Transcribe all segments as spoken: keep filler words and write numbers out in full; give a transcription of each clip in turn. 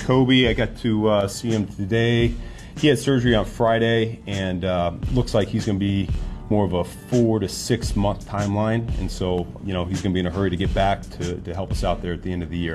Kobe. I got to uh, see him today. He had surgery on Friday, and uh, looks like he's going to be more of a four to six month timeline. And so, you know, he's going to be in a hurry to get back to, to help us out there at the end of the year.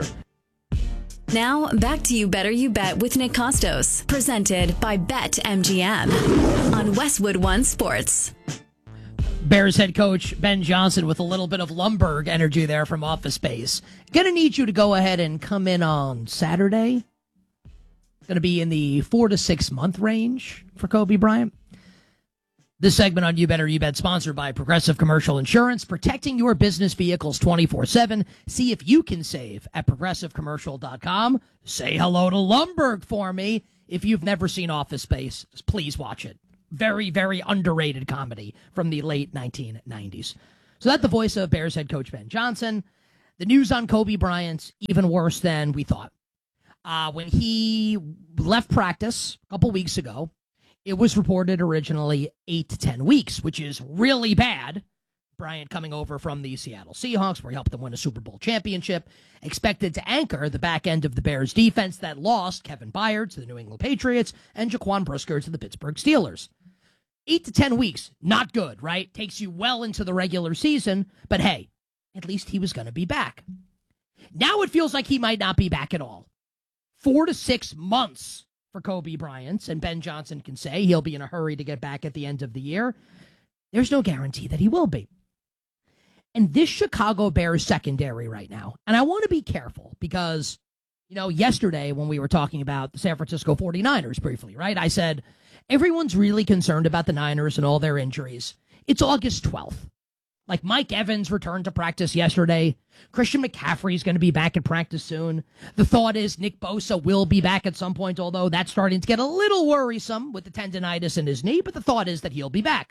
Now, back to You Better You Bet with Nick Costos, presented by BetMGM on Westwood One Sports. Bears head coach Ben Johnson with a little bit of Lumbergh energy there from Office Space. Gonna need you to go ahead and come in on Saturday. Gonna be in the four to six month range for Kobe Bryant. This segment on You Better You Bet sponsored by Progressive Commercial Insurance, protecting your business vehicles twenty-four seven. See if you can save at progressive commercial dot com. Say hello to Lumbergh for me. If you've never seen Office Space, please watch it. Very, very underrated comedy from the late nineteen nineties. So that's the voice of Bears head coach Ben Johnson. The news on Kobe Bryant, even worse than we thought. Uh, when he left practice a couple weeks ago, it was reported originally eight to ten weeks, which is really bad. Bryant coming over from the Seattle Seahawks, where he helped them win a Super Bowl championship, expected to anchor the back end of the Bears defense that lost Kevin Byard to the New England Patriots and Jaquan Brisker to the Pittsburgh Steelers. Eight to ten weeks, not good, right? Takes you well into the regular season, but hey, at least he was going to be back. Now it feels like he might not be back at all. Four to six months for Kobe Bryant, and Ben Johnson can say he'll be in a hurry to get back at the end of the year. There's no guarantee that he will be. And this Chicago Bears secondary right now, and I want to be careful because, you know, yesterday when we were talking about the San Francisco forty-niners briefly, right, I said everyone's really concerned about the Niners and all their injuries. It's August twelfth. Like, Mike Evans returned to practice yesterday. Christian McCaffrey is going to be back at practice soon. The thought is Nick Bosa will be back at some point, although that's starting to get a little worrisome with the tendonitis in his knee, but the thought is that he'll be back.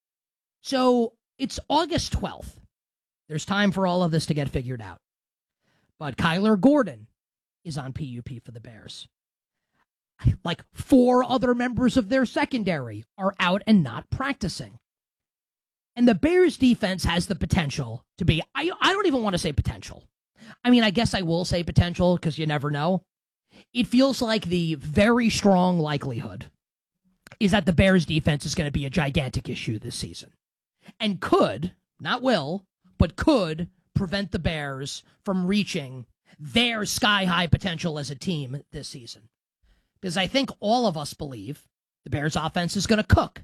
So it's August twelfth. There's time for all of this to get figured out. But Kyler Gordon is on P U P for the Bears. Like, four other members of their secondary are out and not practicing. And the Bears defense has the potential to be, I, I don't even want to say potential. I mean, I guess I will say potential because you never know. It feels like the very strong likelihood is that the Bears defense is going to be a gigantic issue this season. And could, not will, but could prevent the Bears from reaching their sky-high potential as a team this season. Because I think all of us believe the Bears offense is going to cook.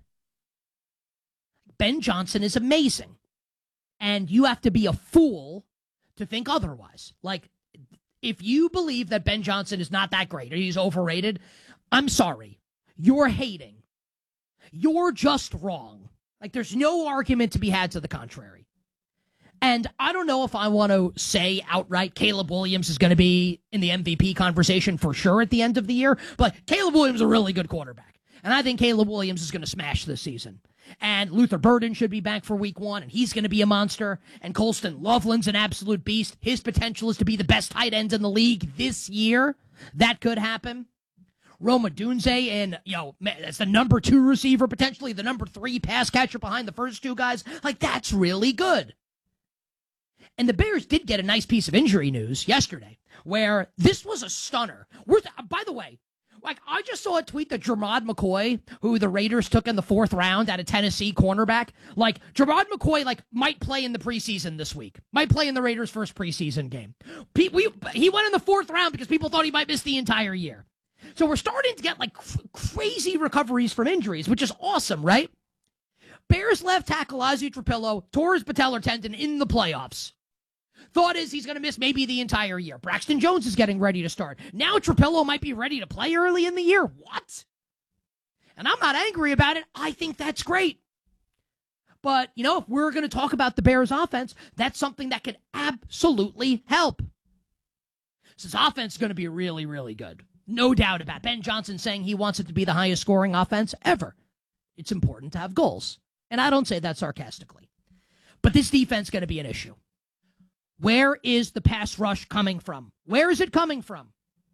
Ben Johnson is amazing. And you have to be a fool to think otherwise. Like, if you believe that Ben Johnson is not that great or he's overrated, I'm sorry. You're hating. You're just wrong. Like, there's no argument to be had to the contrary. And I don't know if I want to say outright Caleb Williams is going to be in the M V P conversation for sure at the end of the year, but Caleb Williams is a really good quarterback. And I think Caleb Williams is going to smash this season. And Luther Burden should be back for week one, and he's going to be a monster. And Colston Loughlin's an absolute beast. His potential is to be the best tight end in the league this year. That could happen. Roma Dunze, and, you know, that's the number two receiver, potentially the number three pass catcher behind the first two guys. Like, that's really good. And the Bears did get a nice piece of injury news yesterday, where this was a stunner. We're th- by the way, like, I just saw a tweet that Jermod McCoy, who the Raiders took in the fourth round at a Tennessee cornerback, like, Jermod McCoy, like, might play in the preseason this week. Might play in the Raiders' first preseason game. He, we, he went in the fourth round because people thought he might miss the entire year. So we're starting to get, like, cr- crazy recoveries from injuries, which is awesome, right? Bears left tackle Ozzie Trapillo tore his patellar tendon in the playoffs. Thought is he's going to miss maybe the entire year. Braxton Jones is getting ready to start. Now Trapillo might be ready to play early in the year. What? And I'm not angry about it. I think that's great. But, you know, if we're going to talk about the Bears offense, that's something that could absolutely help. So this offense is going to be really, really good. No doubt about it. Ben Johnson saying he wants it to be the highest scoring offense ever. It's important to have goals. And I don't say that sarcastically. But this defense is going to be an issue. Where is the pass rush coming from? Where is it coming from?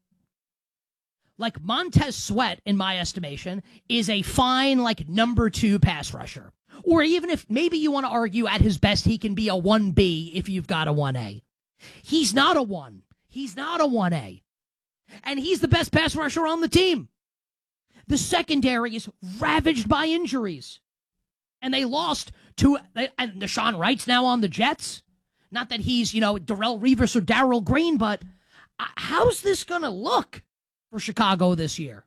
Like, Montez Sweat, in my estimation, is a fine, like, number two pass rusher. Or even if maybe you want to argue at his best, he can be a one B if you've got a one A. He's not a one. He's not a one A. And he's the best pass rusher on the team. The secondary is ravaged by injuries. And they lost to, and Deshaun Wright's now on the Jets. Not that he's, you know, Darrell Revis or Darrell Green, but how's this going to look for Chicago this year?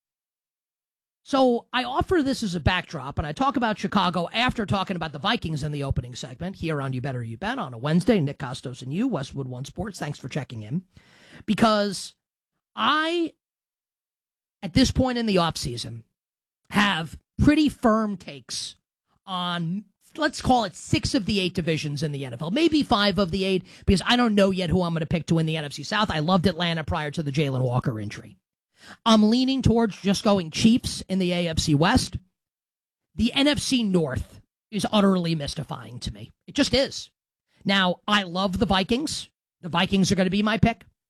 So I offer this as a backdrop, and I talk about Chicago after talking about the Vikings in the opening segment here on You Better You Bet on a Wednesday. Nick Costos and you, Westwood One Sports. Thanks for checking in. Because I, at this point in the offseason, have pretty firm takes on, let's call it six of the eight divisions in the N F L, maybe five of the eight, because I don't know yet who I'm going to pick to win the N F C South. I loved Atlanta prior to the Jalen Walker injury. I'm leaning towards just going Chiefs in the A F C West. The N F C North is utterly mystifying to me. It just is. Now, I love the Vikings. The Vikings are going to be my pick.